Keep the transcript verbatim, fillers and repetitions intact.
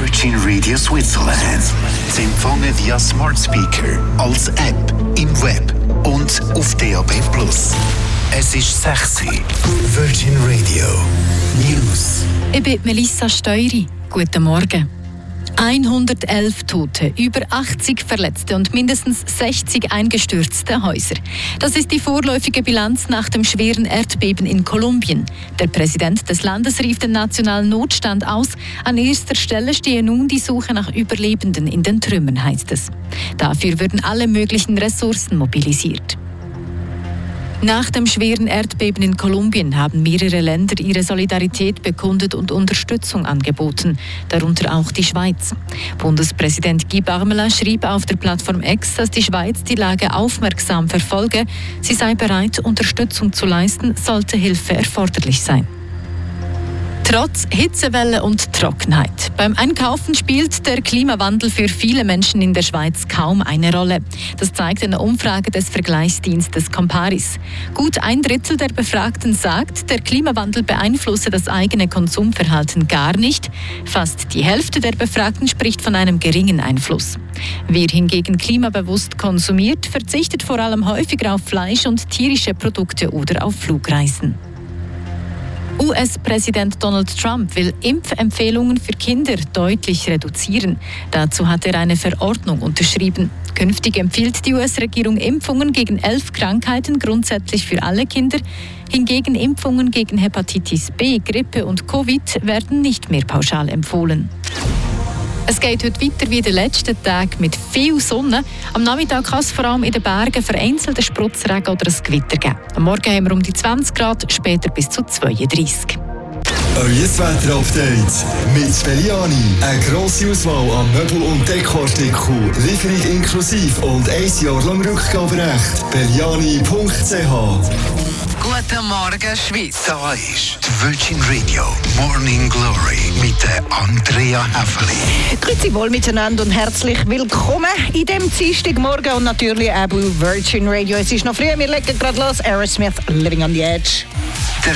Virgin Radio Switzerland. Zu empfangen via Smart Speaker, als App, im Web und auf D A B plus. Es ist sechs Uhr. Virgin Radio News. Ich bin Melissa Steury. Guten Morgen. hundertelf Tote, über achtzig Verletzte und mindestens sechzig eingestürzte Häuser. Das ist die vorläufige Bilanz nach dem schweren Erdbeben in Kolumbien. Der Präsident des Landes rief den nationalen Notstand aus. An erster Stelle stehe nun die Suche nach Überlebenden in den Trümmern, heißt es. Dafür würden alle möglichen Ressourcen mobilisiert. Nach dem schweren Erdbeben in Kolumbien haben mehrere Länder ihre Solidarität bekundet und Unterstützung angeboten, darunter auch die Schweiz. Bundespräsident Guy Parmelin schrieb auf der Plattform X, dass die Schweiz die Lage aufmerksam verfolge. Sie sei bereit, Unterstützung zu leisten, sollte Hilfe erforderlich sein. Trotz Hitzewelle und Trockenheit. Beim Einkaufen spielt der Klimawandel für viele Menschen in der Schweiz kaum eine Rolle. Das zeigt eine Umfrage des Vergleichsdienstes Comparis. Gut ein Drittel der Befragten sagt, der Klimawandel beeinflusse das eigene Konsumverhalten gar nicht. Fast die Hälfte der Befragten spricht von einem geringen Einfluss. Wer hingegen klimabewusst konsumiert, verzichtet vor allem häufiger auf Fleisch und tierische Produkte oder auf Flugreisen. U S-Präsident Donald Trump will Impfempfehlungen für Kinder deutlich reduzieren. Dazu hat er eine Verordnung unterschrieben. Künftig empfiehlt die U S-Regierung Impfungen gegen elf Krankheiten grundsätzlich für alle Kinder. Hingegen Impfungen gegen Hepatitis B, Grippe und Covid werden nicht mehr pauschal empfohlen. Es geht heute weiter wie der letzten Tag mit viel Sonne. Am Nachmittag kann es vor allem in den Bergen vereinzelte Spritzregen oder ein Gewitter geben. Am Morgen haben wir um die zwanzig Grad, später bis zu zweiunddreißig. Euer Wetter-Update mit Belliani. Eine grosse Auswahl an Möbel- und Dekoartikeln. Lieferung inklusive und ein Jahr lang Rückgaberecht. Belliani punkt c h. Guten Morgen, Schweiz. Da ist die Virgin Radio Morning Glory mit der Andrea Häfeli. Grüezi wohl miteinander und herzlich willkommen in dem Dienstagmorgen und natürlich auch bei Virgin Radio. Es ist noch früh, wir legen gerade los. Aerosmith, Living on the Edge. Der